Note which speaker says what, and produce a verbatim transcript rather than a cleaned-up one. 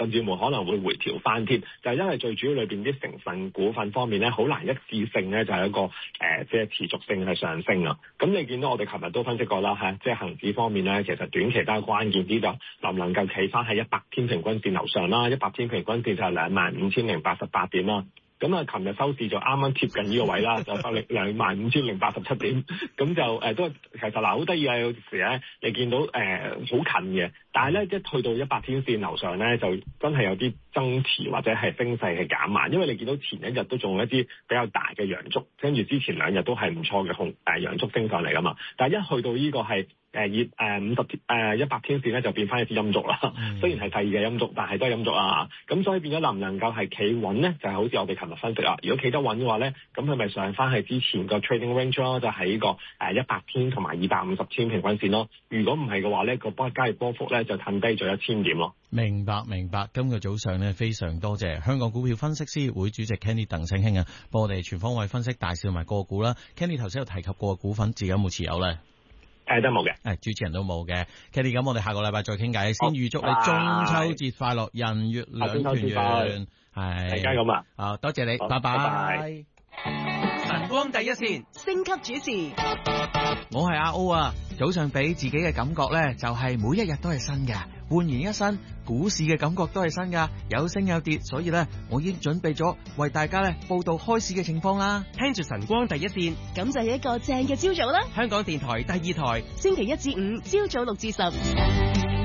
Speaker 1: 甚至乎可能會回調翻添。就係因為最主要裏邊啲成分股份方面咧，好難一致性咧就係一個誒即係持續性係上升啊。咁你見到我哋琴日都分析過啦嚇，即係恆指方面咧，其實短期都係關鍵啲，就能唔能夠企翻喺一百天平均線樓上啦，一百天平均線就係兩萬五千零八十八點啦。咁啊，琴日收市就啱啱貼近呢個位啦，就收力兩萬五千零八十七點，咁就誒、呃、都其實嗱好得意啊！有時咧你見到誒好、呃、近嘅，但係咧一去到一百天線樓上咧，就真係有啲增持或者係升勢係減慢，因為你見到前一日都仲有一啲比較大嘅陽燭，跟住之前兩日都係唔錯嘅紅誒陽燭升上嚟噶嘛，但係一去到呢個係。誒以誒五十天誒一百天線咧就變翻一支陰燭啦，嗯、雖然係第二嘅陰燭，但係都係陰燭啊。咁所以變咗能唔能夠係企穩咧？就係、是、好似我哋琴日分析啦。如果企得穩嘅話咧，咁佢咪上翻係之前個 trading range 咯，就喺、是、個誒一百天同埋二百五十天平均線咯。如果唔係嘅話咧，個波交易波幅咧就褪低咗一千點咯。
Speaker 2: 明白明白。今個早上咧非常多謝香港股票分析師會主席 Kenny 鄧聲興啊，幫我哋全方位分析大市同埋個股啦。Kenny 頭先有提及過嘅股份，自己有冇持有咧？
Speaker 1: 誒都冇嘅，
Speaker 2: 誒主持人都冇嘅。Kenny，咁我哋下個禮拜再傾偈，先預祝你中秋節快樂，人月兩團圓，係大
Speaker 1: 家咁啊！
Speaker 2: 好多謝你，拜拜。
Speaker 3: 晨光第一線，
Speaker 4: 升級主持，
Speaker 2: 我係阿 O 啊。早上俾自己嘅感覺咧，就係每一日都係新嘅，煥然一新。股市嘅感覺都係新噶，有升有跌，所以咧，我已經準備咗為大家咧報道開市嘅情況啦。
Speaker 3: 聽住晨光第一線，
Speaker 4: 咁就係一個正嘅朝早啦。
Speaker 3: 香港電台第二台，
Speaker 4: 星期一至五朝早六至十。